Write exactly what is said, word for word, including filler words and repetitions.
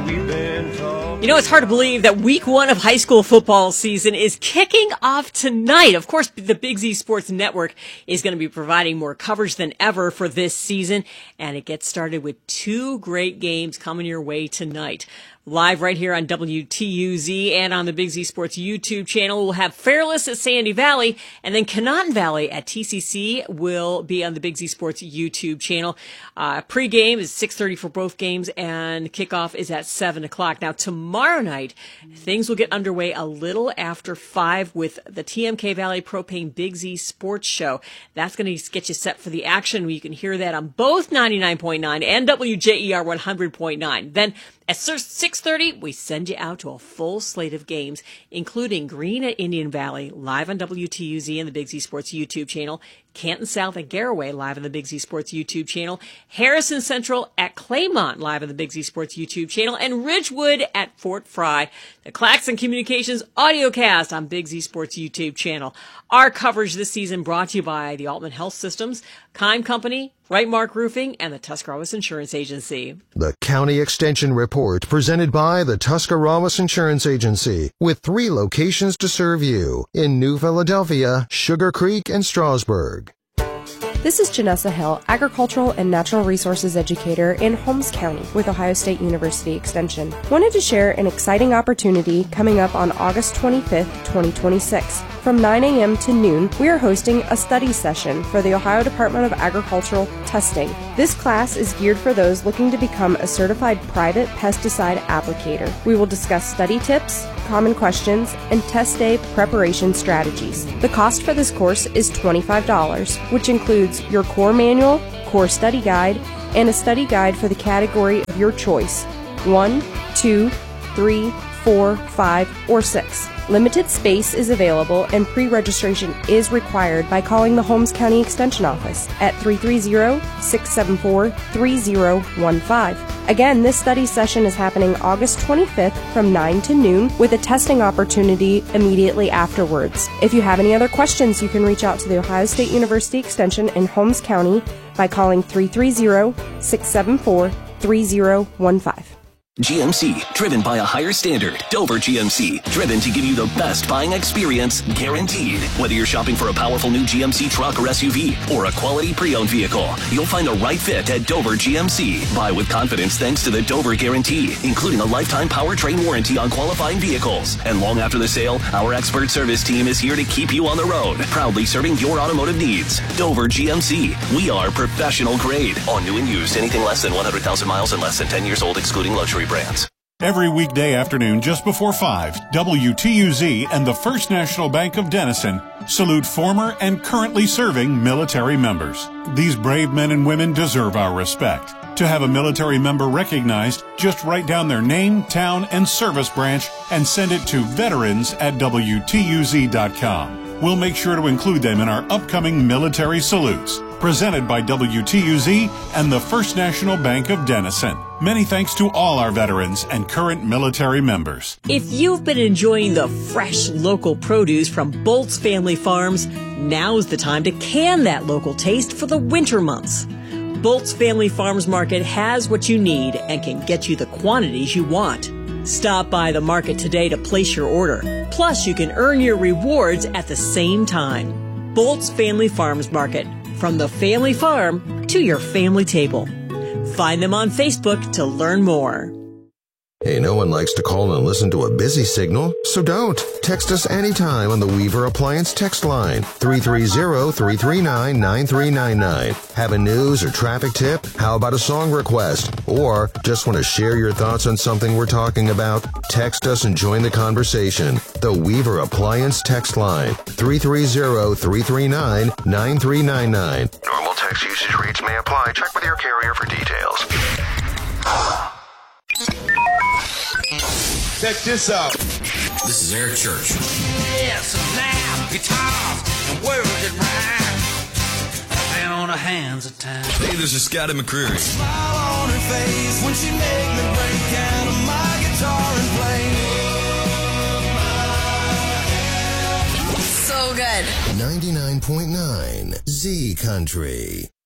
we've been talking. You know, it's hard to believe that week one of high school football season is kicking off tonight. Of course, the Big Z Sports Network is going to be providing more coverage than ever for this season, and it gets started with two great games coming your way tonight. Live right here on W T U Z and on the Big Z Sports YouTube channel. We'll have Fairless at Sandy Valley, and then Canaan Valley at T C C will be on the Big Z Sports YouTube channel. Uh, pre-game is six thirty for both games, and kickoff is at seven o'clock. Now, tomorrow night, things will get underway a little after five with the T M K Valley Propane Big Z Sports Show. That's going to get you set for the action. You can hear that on both ninety-nine point nine and W J E R one hundred point nine. Then, at six thirty, we send you out to a full slate of games, including Green at Indian Valley, live on W T U Z and the Big Z Sports YouTube channel, Canton South at Garaway, live on the Big Z Sports YouTube channel, Harrison Central at Claymont, live on the Big Z Sports YouTube channel, and Ridgewood at Fort Fry, the Claxon Communications audiocast on Big Z Sports YouTube channel. Our coverage this season brought to you by the Altman Health Systems, Kime Company, Right Mark Roofing, and the Tuscarawas Insurance Agency. The County Extension Report presented by the Tuscarawas Insurance Agency, with three locations to serve you in New Philadelphia, Sugar Creek, and Strasburg. This is Janessa Hill, Agricultural and Natural Resources Educator in Holmes County with Ohio State University Extension. Wanted to share an exciting opportunity coming up on August twenty-fifth, twenty twenty-six. From nine a.m. to noon, we are hosting a study session for the Ohio Department of Agricultural Testing. This class is geared for those looking to become a certified private pesticide applicator. We will discuss study tips, common questions, and test day preparation strategies. The cost for this course is twenty-five dollars, which includes your core manual, core study guide, and a study guide for the category of your choice, one, two, three, four, five, or six. Limited space is available and pre-registration is required by calling the Holmes County Extension Office at three three zero, six seven four, three zero one five. Again, this study session is happening August twenty-fifth from nine to noon with a testing opportunity immediately afterwards. If you have any other questions, you can reach out to the Ohio State University Extension in Holmes County by calling three three zero, six seven four, three zero one five. G M C, driven by a higher standard. Dover G M C, driven to give you the best buying experience, guaranteed. Whether you're shopping for a powerful new G M C truck or S U V, or a quality pre-owned vehicle, you'll find the right fit at Dover G M C. Buy with confidence thanks to the Dover Guarantee, including a lifetime powertrain warranty on qualifying vehicles. And long after the sale, our expert service team is here to keep you on the road, proudly serving your automotive needs. Dover G M C, we are professional grade. On new and used, anything less than one hundred thousand miles and less than ten years old, excluding luxury brands. Every weekday afternoon just before five, W T U Z and the First National Bank of Denison salute former and currently serving military members. These brave men and women deserve our respect. To have a military member recognized, just write down their name, town, and service branch and send it to veterans at W T U Z dot com. We'll make sure to include them in our upcoming military salutes. Presented by W T U Z and the First National Bank of Denison. Many thanks to all our veterans and current military members. If you've been enjoying the fresh local produce from Bolt's Family Farms, now's the time to can that local taste for the winter months. Bolt's Family Farms Market has what you need and can get you the quantities you want. Stop by the market today to place your order. Plus, you can earn your rewards at the same time. Bolt's Family Farms Market. From the family farm to your family table. Find them on Facebook to learn more. Hey, no one likes to call and listen to a busy signal, so don't. Text us anytime on the Weaver Appliance text line, three three zero, three three nine, nine three nine nine. Have a news or traffic tip? How about a song request? Or just want to share your thoughts on something we're talking about? Text us and join the conversation. The Weaver Appliance text line, three three zero, three three nine, nine three nine nine. Normal text usage rates may apply. Check with your carrier for details. Check this out. This is Eric Church. Yes, now guitars and words that rhyme. And on the hands of time. Hey, this is Scotty McCreery. Smile on her face when she make me break out of my guitar and play. So good. ninety-nine point nine Z Country.